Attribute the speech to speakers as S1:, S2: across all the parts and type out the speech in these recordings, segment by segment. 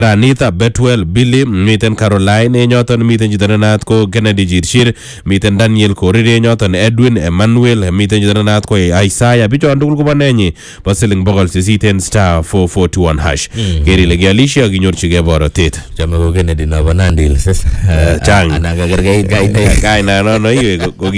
S1: Ranita Betwell Billy miten Caroline nyoton miten chito nenat ko Kennedy Jirshir miten Daniel Korire nyoton Edwin Emmanuel miten chito nenat ko Isaiah bichon tugul ko banenyi bo siling bogol sisiten star 441 hash keri le gialisha ginyorchige borotet
S2: chama ko Kennedy na banandil
S1: chang
S2: anaga gergeit
S1: kaina no iwe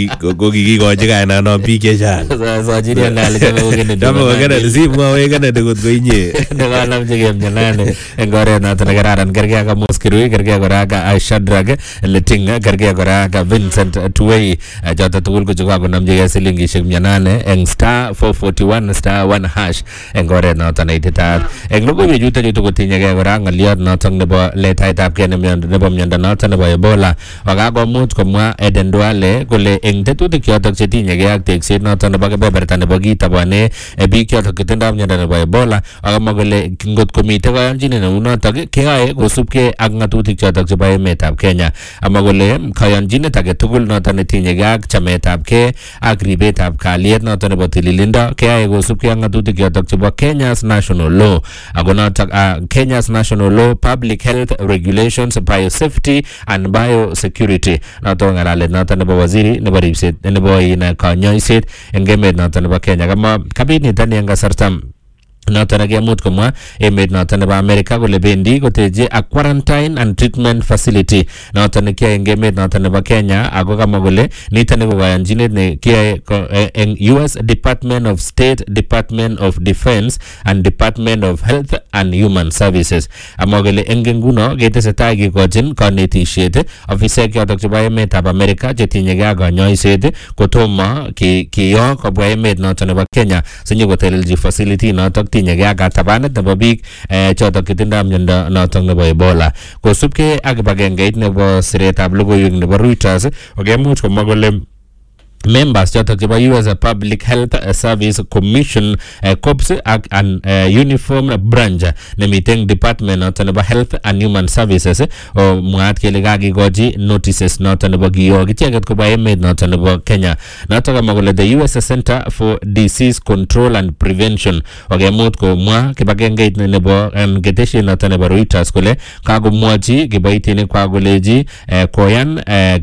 S1: gogi goji kaina no pike chang
S2: so jiri ngal chama ko
S1: Kennedy si mo we Kennedy gut ko inye
S2: ngalam jigem nyanane engore na tanagaran gerga ka Moskirui gerga gora ka Shadrag Letinga gerga gora ka Vincent Tuwei jota tugul ko joga namje silingi shik nyanane eng star 441 star 1 hash engore na tanaitita eng logo bi juta juto ko tinya ga gora ngaliot na tang nebo letai tap ken nebo myanda na tan nebo Ebola waga go mut ko mwa Eden Duale kole eng tetutik chotok che tinya ga ak tekset na tan nebo beberta nebo gita bane e bi chotok kitenda myanda nebo Ebola aga magole ngot komite ko yanjine na unotok keae kosubke ak ngatutik chotok chebo emetab Kenya amagole kayanjinet age tugul noton netinye ge ak chametabke ak ribetab kalyet noton nebo tililindo keae kosubke ak ngatutik chotok chebo Kenya's National Law ako notok Kenya's National Law, Public Health Regulations, Biosafety and Biosecurity noton ngalalet noton nebo waziri nebo ribset nebo kanyoiset eng emet noton nebo Kenya kama kabit nitani eng kasarta noton agemut komwa emet noton nebo America kole bendi koteje a quarantine and treatment facility noton kia eng emet noton nebo Kenya ako kama kole niton ko kayanjinet ne kia eng US Department of State, Department of Defense and Department of Health and Human Services amogele eng nguno ketesetai kikochin kanetishet ofisek chotok chebo emetab America chetinye ge ak kanyoiset kotomo kiyo kobwa emet noton nebo Kenya sinyo kotelelji facility notok tinye ge ak tabanet nebo biik chotok kitindoi myondo notok nebo Ebola kosubke ak kibagengeit nebo siretab logoiwek nebo Reuters okemuch komwa kole members chotok chebo US Public Health Service Commission COPS ak an uniform branch nemiten department noton nebo Health and Human Services mwaat kele kakikochi notices noton nebo kiyok icheket koba emet noton nebo Kenya notok kama kole the US Center for Disease Control and Prevention okemut komwa kibagengeit nebo keteshet noton nebo Reuters kole kakomwachi kiboitinik kwa koleji koyan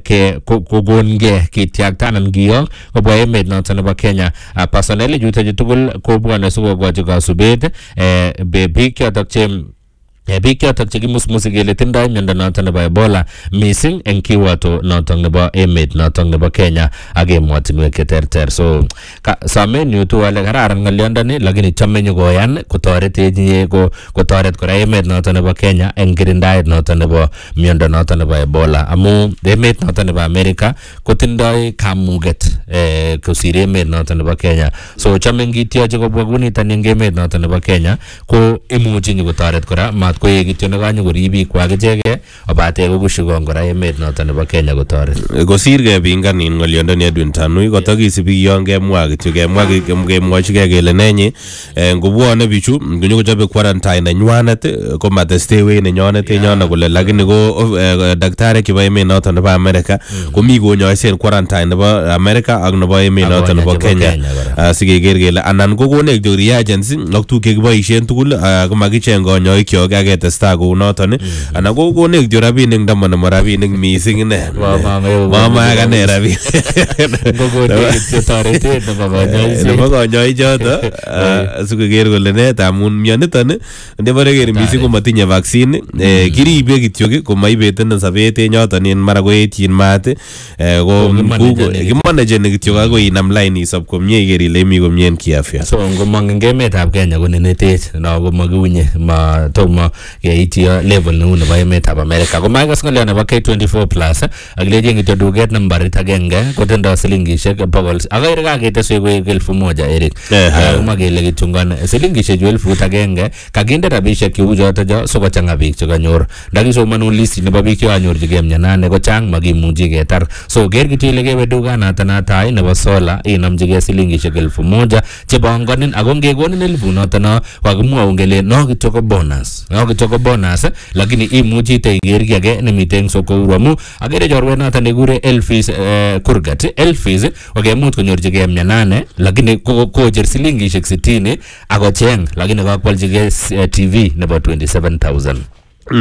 S2: kokonge kityakta anan kobwa emet noton nebo Kenya personnel juto tugul kobwane sikokochi kasubet biik chotok chekimusmusi kele tindoi myondo noton nebo Ebola missing eng kiwato noton nebo emet noton nebo Kenya ak emotinwek cheterter so samen yu tu ale kararan ng'olyondoni lakini chamenyu koyan kotoretech kotoret kora emet noton nebo Kenya eng kirindaet noton nebo myondo noton nebo Ebola amu emet noton nebo America kotindoi kamuget kosir emet noton nebo Kenya so chamen kityoche kobwa kunitani eng emet noton nebo Kenya ko imuchi kotoret kora koe kityo nekanyo koribik kwak icheke obate kokushikon kora emet noton nebo Kenya kotoret
S1: kosir kepinganin ng'olyondoni Edwin Tanui kotakisibi yon kemwa kityo kemwochige kele nenyi ngobwone bichu konyokochobe quarantine nenywanet ko matestewei nenyonet enyono kole lakini ko daktari kibo emet noton nebo America komi konyoisen quarantine nebo America ak nebo emet noton nebo Kenya sikeker kele anan kokonech reagents ak tuguk chekiboisien tugul komakicheng konyoik kyok aketesta kou noton anan kokonech kityo rabinik ndamana mo rabinik missing ine mama akane rabinik nebo konyoik choto sikoker kole net amun myoniton ndebore ker missing komatinye vaccine kiribe kityo komaibeten sobet enyoton en mara koetyin mat ko kimanageni kityo akoi inam line isop komie iker ile imi komie en kiafya
S2: so ngomong eng emetab Kenya konenetech no komakiunye tomo keityo level neu nebo emetab America komakas ng'olyo nebo K24 plus akileje kityo duket nambarit agenge kotindoi silingishek 100 akere kaketeswe koek 1000 Eric komakele kityo ngon silingishek 1000 kakinde rabishek cheu choto jo sikochanga biik chekanyor ndakisomanun list nebo biik chekanyorchigei myanane ko chang makimuchi ketar so ker kityo ile kewe dukanato natai nebo sola inamchigei silingishek 1000 chebongonin ako ngekonin 1000 noto no kakimwaun kele no kityo ko bonus lakini imuchi teiger ki age nemiten soko uramu agere jorwe noto nekure Elvis Kurgat Elvis okemut konyorchigei myanane lakini kocher silingishek 60 akocheng lakini kakwalchigei TV nebo 27000